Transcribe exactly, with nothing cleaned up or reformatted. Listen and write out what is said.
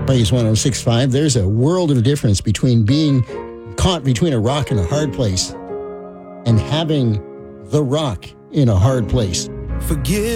Plays one oh six point five. There's a world of difference between being caught between a rock and a hard place and having the rock in a hard place. Forgive.